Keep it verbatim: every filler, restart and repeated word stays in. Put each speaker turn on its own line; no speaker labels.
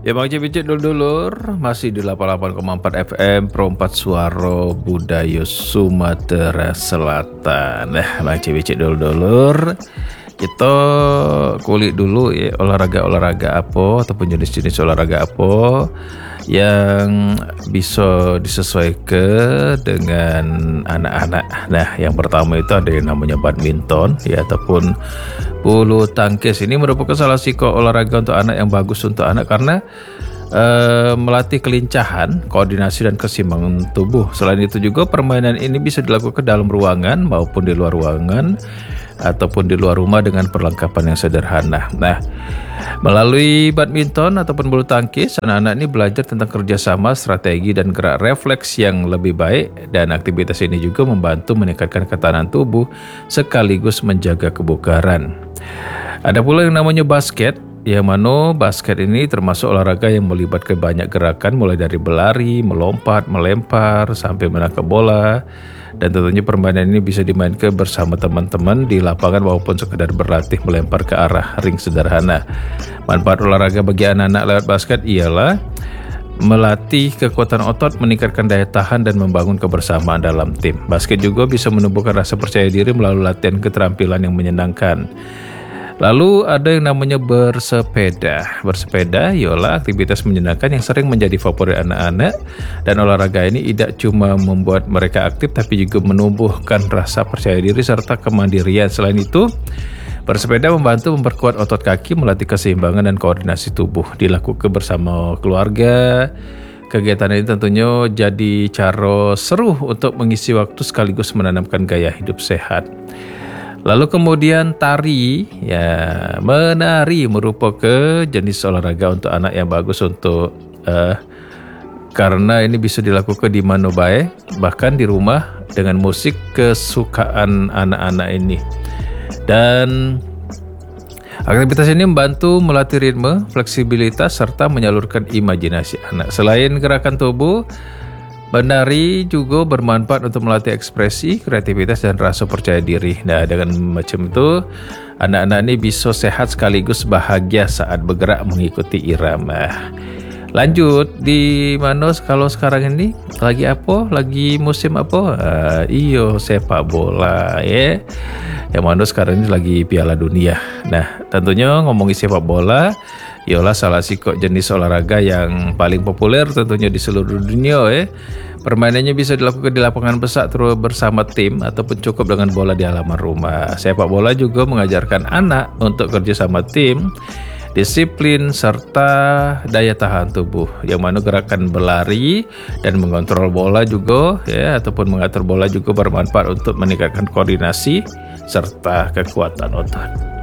Ya Bang Cipicik dulur-dulur, masih di delapan puluh delapan koma empat F M Perompat Suara Budaya Sumatera Selatan. Nah Bang Cipicik dulur-dulur, kita kulik dulu ya olahraga-olahraga apa ataupun jenis-jenis olahraga apa yang bisa disesuaikan dengan anak-anak. Nah yang pertama itu ada yang namanya badminton ya ataupun bulu tangkis. Ini merupakan salah satu olahraga untuk anak yang bagus untuk anak karena uh, melatih kelincahan, koordinasi dan keseimbangan tubuh. Selain itu juga permainan ini bisa dilakukan dalam ruangan maupun di luar ruangan ataupun di luar rumah dengan perlengkapan yang sederhana. Nah, melalui badminton ataupun bulu tangkis, anak-anak ini belajar tentang kerjasama, strategi, dan gerak refleks yang lebih baik. Dan aktivitas ini juga membantu meningkatkan ketahanan tubuh sekaligus menjaga kebugaran. Ada pula yang namanya basket, yang mana basket ini termasuk olahraga yang melibatkan banyak gerakan mulai dari berlari, melompat, melempar, sampai menangkap bola. Dan tentunya permainan ini bisa dimainkan bersama teman-teman di lapangan maupun sekedar berlatih melempar ke arah ring sederhana. Manfaat olahraga bagi anak-anak lewat basket ialah melatih kekuatan otot, meningkatkan daya tahan, dan membangun kebersamaan dalam tim. Basket juga bisa menumbuhkan rasa percaya diri melalui latihan keterampilan yang menyenangkan. Lalu ada yang namanya bersepeda. Bersepeda ialah aktivitas menyenangkan yang sering menjadi favorit anak-anak, dan olahraga ini tidak cuma membuat mereka aktif tapi juga menumbuhkan rasa percaya diri serta kemandirian. Selain itu, bersepeda membantu memperkuat otot kaki, melatih keseimbangan dan koordinasi tubuh. Dilakukan bersama keluarga. Kegiatan ini tentunya jadi cara seru untuk mengisi waktu sekaligus menanamkan gaya hidup sehat. Lalu kemudian tari, ya menari merupakan jenis olahraga untuk anak yang bagus untuk uh, karena ini bisa dilakukan di mana baik, bahkan di rumah dengan musik kesukaan anak-anak ini. Dan aktivitas ini membantu melatih ritme, fleksibilitas, serta menyalurkan imajinasi anak. Selain gerakan tubuh, menari juga bermanfaat untuk melatih ekspresi, kreativitas, dan rasa percaya diri. Nah, dengan macam itu, anak-anak ini bisa sehat sekaligus bahagia saat bergerak mengikuti irama. Lanjut, di mana kalau sekarang ini lagi apa? Lagi musim apa? Uh, iyo sepak bola ya. Yang mana sekarang ini lagi Piala Dunia. Nah, tentunya ngomongin sepak bola, ialah salah satu jenis olahraga yang paling populer tentunya di seluruh dunia ya. Permainannya bisa dilakukan di lapangan besar terus bersama tim ataupun cukup dengan bola di halaman rumah. Sepak bola juga mengajarkan anak untuk kerja sama tim, disiplin, serta daya tahan tubuh. Yang mana gerakan berlari dan mengontrol bola juga ya ataupun mengatur bola juga bermanfaat untuk meningkatkan koordinasi serta kekuatan otot.